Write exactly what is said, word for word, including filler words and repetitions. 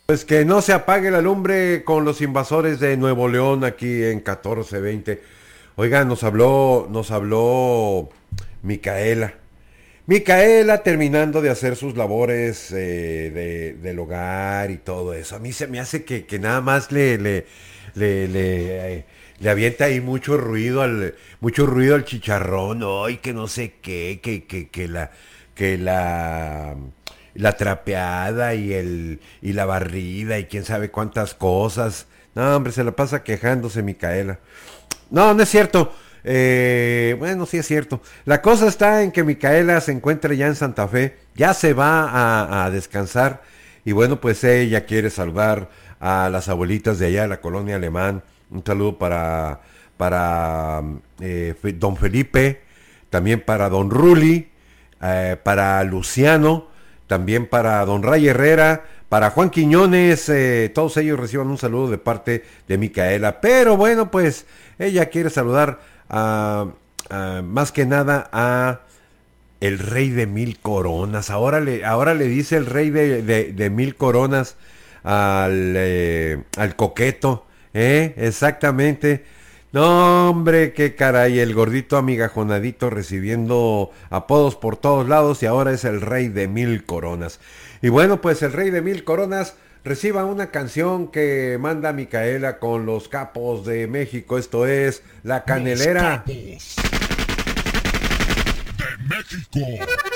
Pues que no se apague la lumbre con los invasores de Nuevo León aquí en catorce veinte. Oiga, nos habló, nos habló Micaela. Micaela terminando de hacer sus labores eh, de, del hogar y todo eso. A mí se me hace que, que nada más le, le, le, le, eh, le avienta ahí mucho ruido al, mucho ruido al chicharrón, ¿no? Y que no sé qué, que, que, que la, que la, la trapeada y el, y la barrida y quién sabe cuántas cosas. No, hombre, se la pasa quejándose Micaela. No, no es cierto. Eh, bueno, sí es cierto. La cosa está en que Micaela se encuentra ya en Santa Fe, ya se va a, a descansar y bueno, pues ella quiere saludar a las abuelitas de allá de la colonia Alemán. Un saludo para, para eh, Fe- don Felipe, también para don Ruli, eh, para Luciano, también para don Ray Herrera, para Juan Quiñones, eh, todos ellos reciban un saludo de parte de Micaela. Pero bueno, pues ella quiere saludar a, a, más que nada a el rey de mil coronas. Ahora le, ahora le dice el rey de, de, de mil coronas al, eh, al coqueto. ¿Eh? Exactamente. No, hombre, qué caray, el gordito amigajonadito recibiendo apodos por todos lados y ahora es el rey de mil coronas. Y bueno, pues el rey de mil coronas reciba una canción que manda Micaela con los capos de México, esto es La Los Canelera. capos de México.